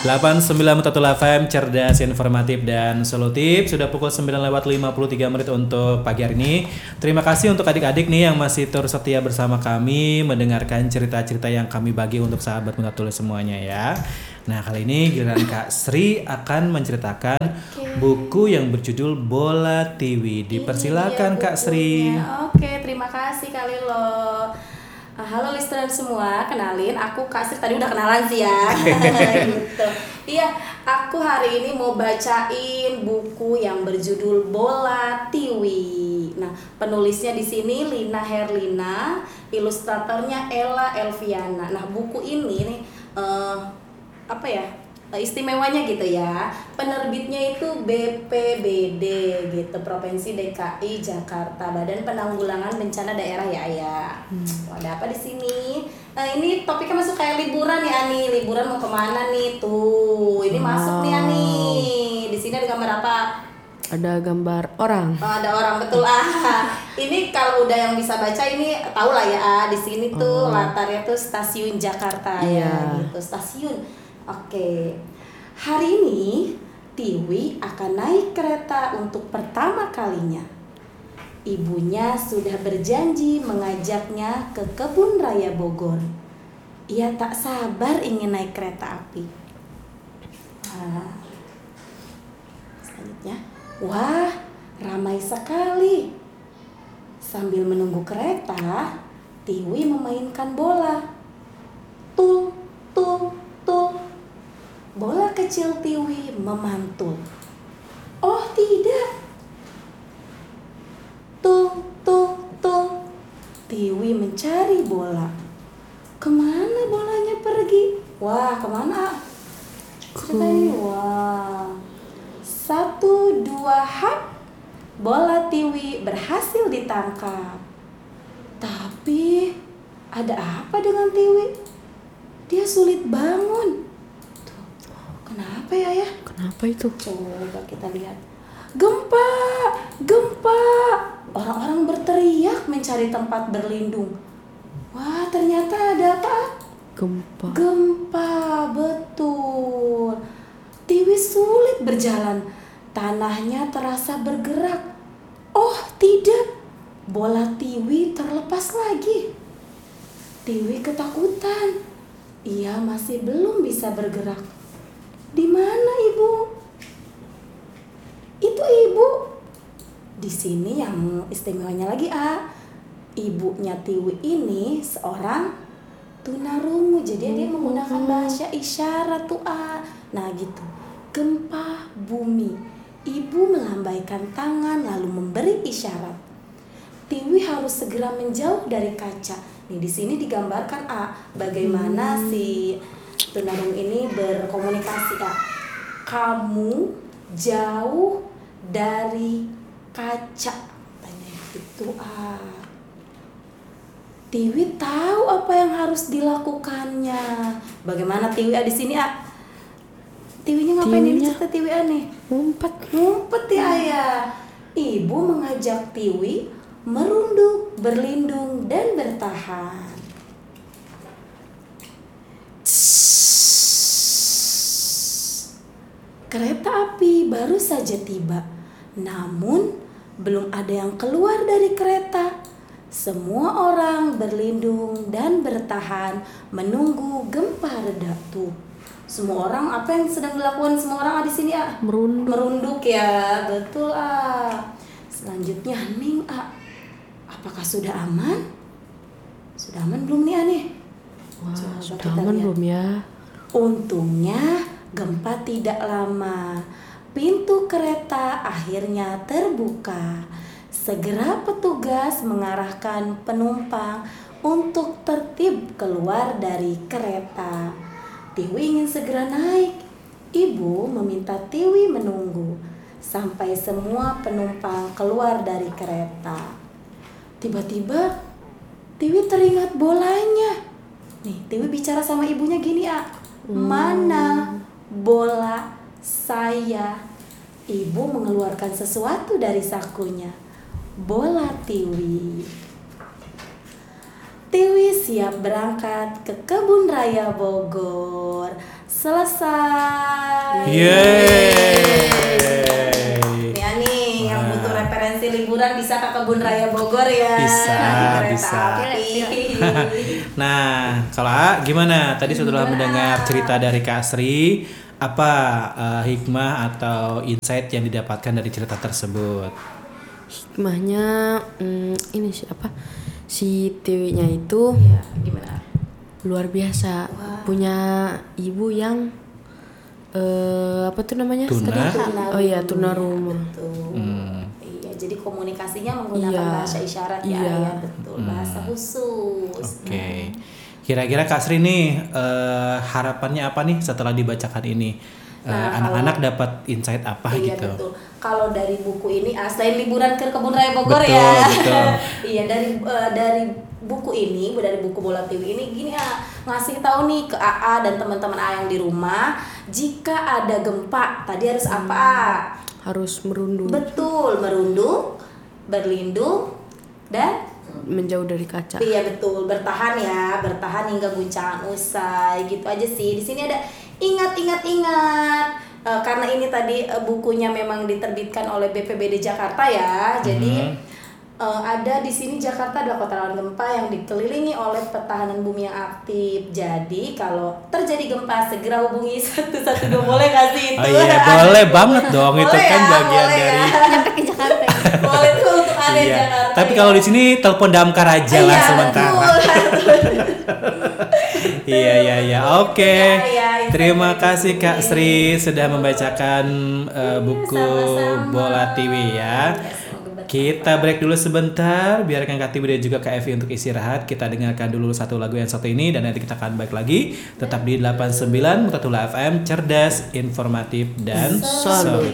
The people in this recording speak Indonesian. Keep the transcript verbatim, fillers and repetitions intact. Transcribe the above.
delapan puluh sembilan koma satu F M, cerdas, informatif, dan solutif. Sudah pukul sembilan lewat lima puluh tiga menit untuk pagi hari ini. Terima kasih untuk adik-adik nih yang masih terus setia bersama kami, mendengarkan cerita-cerita yang kami bagi untuk sahabat Muka Tulis semuanya ya. Nah, kali ini giliran Kak Sri akan menceritakan okay. buku yang berjudul Bola Tiwi. Dipersilakan Kak Sri. Oke, terima kasih Kak Lilo. Halo listener semua, kenalin aku Kak Sri, tadi udah kenalan sih ya. Gitu. Iya, aku hari ini mau bacain buku yang berjudul Bola Tiwi. Nah, penulisnya di sini Lina Herlina, ilustratornya Ella Elviana. Nah, buku ini nih uh, apa ya? istimewanya gitu ya, penerbitnya itu B P B D gitu, Provinsi D K I Jakarta, Badan Penanggulangan Bencana Daerah ya Ayah. Hmm. Ada apa di sini? Nah, ini topiknya masuk kayak liburan ya Ani, liburan mau kemana nih tuh? Ini wow. masuk nih Ani. Di sini ada gambar apa? Ada gambar orang. Oh, ada orang betul ah. Ini kalau udah yang bisa baca ini tahu lah ya ah. Di sini tuh oh. latarnya tuh stasiun Jakarta yeah. ya gitu, stasiun. Oke, hari ini Tiwi akan naik kereta untuk pertama kalinya. Ibunya sudah berjanji mengajaknya ke Kebun Raya Bogor. Ia tak sabar ingin naik kereta api. Wah, selanjutnya, wah, ramai sekali. Sambil menunggu kereta, Tiwi memainkan bola. Tul, tul, tul. Bola kecil Tiwi memantul. Oh tidak. Tuh, tuh, tuh. Tiwi mencari bola. Kemana bolanya pergi? Wah, kemana? Ceritanya, wah. Satu, dua, hap. Bola Tiwi berhasil ditangkap. Tapi, ada apa dengan Tiwi? Dia sulit bangun. Kenapa ya ya? Kenapa itu? Coba kita lihat. Gempa, gempa. Orang-orang berteriak mencari tempat berlindung. Wah, ternyata ada apa? Gempa. Gempa, betul. Tiwi sulit berjalan. Tanahnya terasa bergerak. Oh, tidak. Bola Tiwi terlepas lagi. Tiwi ketakutan. Ia masih belum bisa bergerak. Di mana ibu? Itu ibu. Di sini yang istimewanya lagi ah, ibunya Tiwi ini seorang tunarungu. Jadi dia menggunakan bahasa isyarat tuh ah. Nah gitu. Gempa bumi. Ibu melambaikan tangan lalu memberi isyarat. Tiwi harus segera menjauh dari kaca. Nih di sini digambarkan ah, bagaimana hmm. si tunarungu ini berkomunikasi kak. Kamu jauh dari kaca, tanya gitu ah. Tiwi tahu apa yang harus dilakukannya. Bagaimana Tiwi ah di sini ah? Tiwinya ngapain ini cerita Tiwi aneh? Ngumpet, ngumpet ya ayah. Ibu mengajak Tiwi merunduk, berlindung dan bertahan. Kereta api baru saja tiba, namun belum ada yang keluar dari kereta. Semua orang berlindung dan bertahan menunggu gempa reda tuh. Semua orang apa yang sedang dilakukan semua orang di sini ah? Merunduk. Merunduk ya, betul ah. Selanjutnya hening ah. Apakah sudah aman? Sudah aman belum nih aneh? Wah, sudah aman lihat. Belum ya? Untungnya gempa tidak lama. Pintu kereta akhirnya terbuka. Segera petugas mengarahkan penumpang untuk tertib keluar dari kereta. Tiwi ingin segera naik. Ibu meminta Tiwi menunggu sampai semua penumpang keluar dari kereta. Tiba-tiba Tiwi teringat bolanya. Nih, Tiwi bicara sama ibunya gini ah. Hmm. Mana bola saya? Ibu mengeluarkan sesuatu dari sakunya. Bola Tiwi. Tiwi siap berangkat ke Kebun Raya Bogor. Selesai. Yeay. Ya nih, yang butuh referensi liburan bisa ke Kebun Raya Bogor ya. Bisa, Naik kereta bisa. api. Nah, kalau A, gimana? Tadi setelah Gimana? mendengar cerita dari Kak Sri, apa eh, hikmah atau insight yang didapatkan dari cerita tersebut? Hikmahnya hmm, ini sih apa? Si Tiwinya itu Iya, gimana? luar biasa. Wah. Punya ibu yang eh apa tuh namanya? Tuna. Tadi? Oh iya, tunarungu. Betul. Hmm. Iya, jadi komunikasinya menggunakan Iya. bahasa isyarat ya, Iya. ya betul. Bahasa khusus. Oke. Kira-kira Kak Sri nih eh, harapannya apa nih setelah dibacakan ini? Eh, Nah, anak-anak dapat insight apa Iya gitu? betul. Kalau dari buku ini, ah, selain liburan ke Kebun Raya Bogor Betul, ya, betul. iya dari eh, dari buku ini, dari buku Bola Tiwi ini, gini ah, ngasih tahu nih ke A A dan teman-teman A yang di rumah, jika ada gempa, tadi harus apa? A? Harus merundung, Betul, merundung, berlindung, dan menjauh dari kaca. iya betul, bertahan ya, bertahan hingga guncangan usai, gitu aja sih. Di sini ada ingat, ingat, ingat. Eh, karena ini tadi eh, bukunya memang diterbitkan oleh B P B D Jakarta ya, jadi eh, ada di sini Jakarta adalah kota rawan gempa yang dikelilingi oleh pertahanan bumi yang aktif. Jadi kalau terjadi gempa segera hubungi satu satu dua, boleh nggak sih itu? Oh iya, boleh banget dong. Itu Boleh kan ya, bagian boleh dari ya. Nyampe ke Jakarta. Boleh tuh untuk area iya. Jakarta. Tapi ya. kalau di sini telepon damkar aja lah Iya, sementara. betul. Iya iya iya. Oke. Iya, iya, iya. Terima kasih Kak Sri sudah membacakan eh, buku sama-sama. Bola Tiwi ya. Iya, semoga berkah. Kita break dulu sebentar, biarkan Kak Tiwi dan juga Kak Evi untuk istirahat. Kita dengarkan dulu satu lagu yang satu ini dan nanti kita akan balik lagi. Tetap di delapan puluh sembilan Mutatula F M, cerdas, informatif dan Solo.